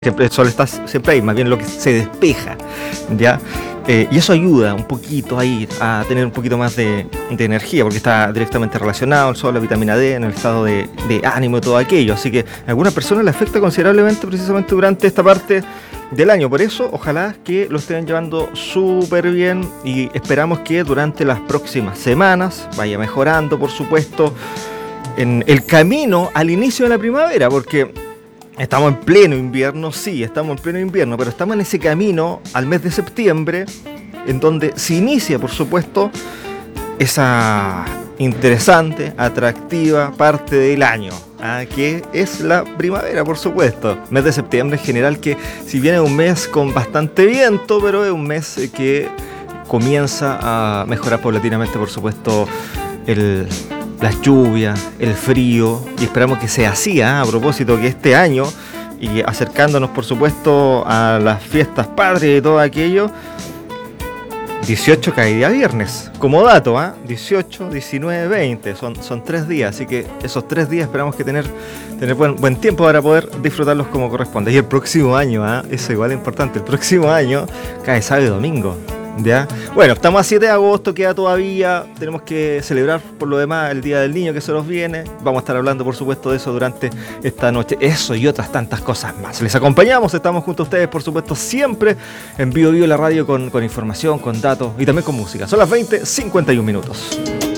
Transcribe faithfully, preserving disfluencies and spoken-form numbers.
Siempre, el sol está siempre ahí, más bien lo que se despeja, ¿ya? Eh, y eso ayuda un poquito ahí a tener un poquito más de, de energía, porque está directamente relacionado el sol, la vitamina D, en el estado de, de ánimo y todo aquello. Así que a algunas personas le afecta considerablemente precisamente durante esta parte del año. Por eso, ojalá que lo estén llevando súper bien y esperamos que durante las próximas semanas vaya mejorando, por supuesto, en el camino al inicio de la primavera, porque estamos en pleno invierno, sí, estamos en pleno invierno, pero estamos en ese camino al mes de septiembre, en donde se inicia, por supuesto, esa interesante, atractiva parte del año, ¿ah? Que es la primavera, por supuesto. Mes de septiembre en general, que si bien es un mes con bastante viento, pero es un mes que comienza a mejorar paulatinamente, por supuesto, el... las lluvias, el frío, y esperamos que sea así, ¿eh? A propósito que este año, y acercándonos por supuesto a las fiestas patrias y todo aquello, dieciocho cae día viernes, como dato, ¿eh? dieciocho, diecinueve, veinte, son, son tres días, así que esos tres días esperamos que tener, tener buen, buen tiempo para poder disfrutarlos como corresponde. Y el próximo año, ¿eh? Eso igual es importante, el próximo año cae sábado y domingo. ¿Ya? Bueno, estamos a siete de agosto, queda todavía, tenemos que celebrar por lo demás el Día del Niño que se nos viene, vamos a estar hablando por supuesto de eso durante esta noche, eso y otras tantas cosas más. Les acompañamos, estamos junto a ustedes por supuesto siempre en Bio Bio la radio con, con información, con datos y también con música. Son las veinte, cincuenta y un minutos.